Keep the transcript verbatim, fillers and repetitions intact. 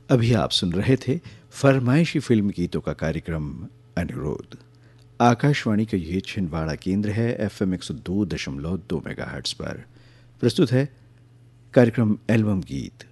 अभी आप सुन रहे थे फरमाइशी फिल्म गीतों का कार्यक्रम अनुरोध। आकाशवाणी का ये छिंदवाड़ा केंद्र है। एफ एम एक सौ दो दशमलव दो मेगा हर्ट्ज पर प्रस्तुत है कार्यक्रम एल्बम गीत।